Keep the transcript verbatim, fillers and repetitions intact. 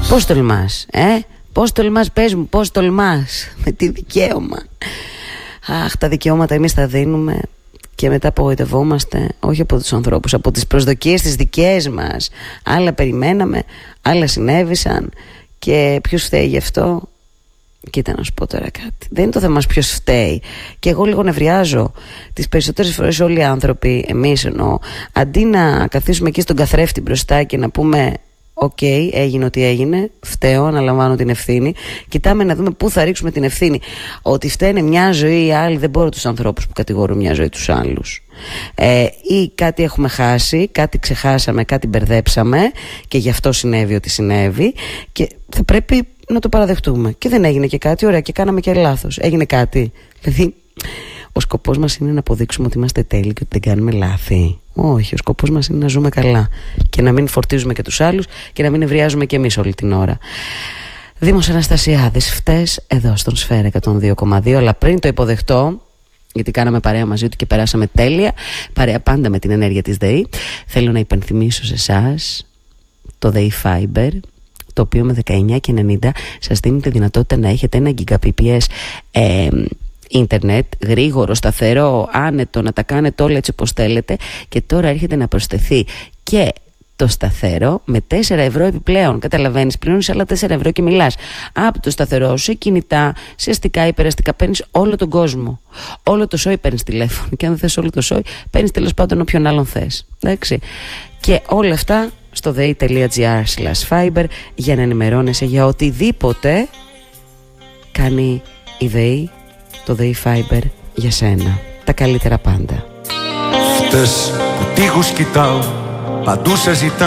Πώς τολμάς, ε? Πώς τολμάς, πες μου, πώς τολμάς? Με τι δικαίωμα? Αχ, τα δικαιώματα εμείς τα δίνουμε και μετά απογοητευόμαστε, όχι από τους ανθρώπους, από τις προσδοκίες τις δικές μας. Άλλα περιμέναμε, άλλα συνέβησαν. Και ποιος φταίει γι' αυτό? Κοίτα να σου πω τώρα κάτι. Δεν είναι το θέμα μας ποιος φταίει. Και εγώ λίγο νευριάζω. Τις περισσότερες φορές όλοι οι άνθρωποι, εμείς εννοώ, αντί να καθίσουμε εκεί στον καθρέφτη μπροστά και να πούμε οκ, okay, έγινε ό,τι έγινε, φταίω, αναλαμβάνω την ευθύνη, κοιτάμε να δούμε πού θα ρίξουμε την ευθύνη. Ότι φταίνε μια ζωή ή άλλη, δεν μπορώ τους ανθρώπους που κατηγορούν μια ζωή τους άλλους. Ε, ή κάτι έχουμε χάσει, κάτι ξεχάσαμε, κάτι μπερδέψαμε και γι' αυτό συνέβη ό,τι συνέβη και θα πρέπει να το παραδεχτούμε. Και δεν έγινε και κάτι, ωραία, και κάναμε και λάθος. Έγινε κάτι. Δηλαδή, ο σκοπός μας είναι να αποδείξουμε ότι είμαστε τέλειοι και ότι δεν κάνουμε λάθη. Όχι, ο σκοπός μας είναι να ζούμε καλά και να μην φορτίζουμε και τους άλλους και να μην ευριάζουμε και εμείς όλη την ώρα. Δήμος Αναστασιάδης, φταίς εδώ στον Σφαίρα εκατόν δύο κόμμα δύο, αλλά πριν το υποδεχτώ, γιατί κάναμε παρέα μαζί του και περάσαμε τέλεια, παρέα πάντα με την ενέργεια της ΔΕΗ, θέλω να υπενθυμίσω σε εσάς το ΔΕΗ Fiber, το οποίο με δεκαεννιά και ενενήντα σας δίνει τη δυνατότητα να έχετε ένα γιγαμπιτ ε, ίντερνετ, γρήγορο, σταθερό, άνετο, να τα κάνετε όλα έτσι όπως θέλετε. Και τώρα έρχεται να προσθεθεί και το σταθερό με τέσσερα ευρώ επιπλέον. Καταλαβαίνεις, πληρώνεις άλλα τέσσερα ευρώ και μιλάς από το σταθερό σε κινητά, σε αστικά, υπεραστικά. Παίρνεις όλο τον κόσμο. Όλο το σόι παίρνεις τηλέφωνο. Και αν δεν θες όλο το σόι, παίρνεις τέλος πάντων όποιον άλλον θες. Εντάξει. Και όλα αυτά στο dei.gr slash fiber για να ενημερώνεσαι για οτιδήποτε κάνει η ΔΕΗ, το ΔΕΗ Fiber για σένα. Τα καλύτερα πάντα. Φτες που τείχους κοιτάω, παντού σε ζητάω.